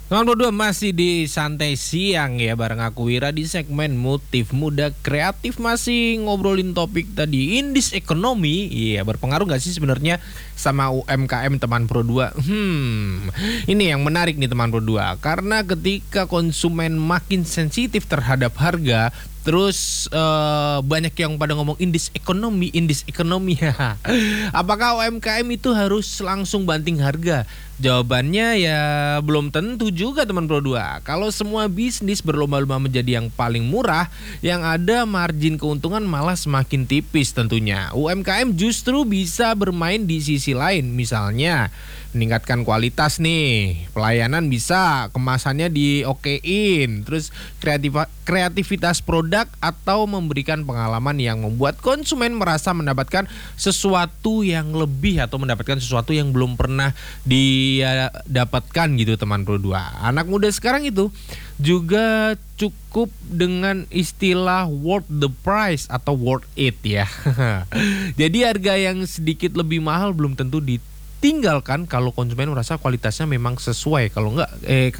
Teman berdua masih di Santai Siang ya bareng aku Wira di segmen Motif Muda Kreatif, masih ngobrolin topik tadi indis ekonomi. Iya, berpengaruh gak sih sebenarnya sama UMKM teman Pro 2? Ini yang menarik nih teman Pro 2, karena ketika konsumen makin sensitif terhadap harga, terus banyak yang pada ngomong indis ekonomi, indis ekonomi. Apakah UMKM itu harus langsung banting harga? Jawabannya ya belum tentu juga teman Pro 2. Kalau semua bisnis berlomba-lomba menjadi yang paling murah, yang ada margin keuntungan malah semakin tipis tentunya. UMKM justru bisa bermain di sisi lain, misalnya meningkatkan kualitas nih, pelayanan bisa, kemasannya diokein, terus kreativitas produk, atau memberikan pengalaman yang membuat konsumen merasa mendapatkan sesuatu yang lebih atau mendapatkan sesuatu yang belum pernah dia dapatkan gitu teman Pro 2. Anak muda sekarang itu juga cukup dengan istilah worth the price atau worth it ya. Jadi harga yang sedikit lebih mahal belum tentu tinggalkan kalau konsumen merasa kualitasnya memang sesuai. Kalau enggak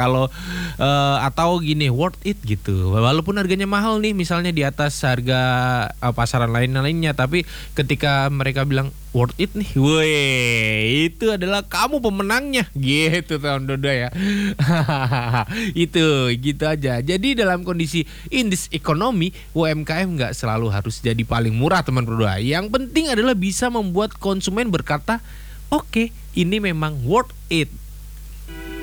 atau gini, worth it gitu. Walaupun harganya mahal nih, misalnya di atas harga pasaran lainnya, tapi ketika mereka bilang worth it nih, woi, itu adalah kamu pemenangnya gitu tahun Dodo ya. Itu gitu aja. Jadi dalam kondisi indis ekonomi, UMKM nggak selalu harus jadi paling murah teman berdua. Yang penting adalah bisa membuat konsumen berkata, oke, ini memang worth it.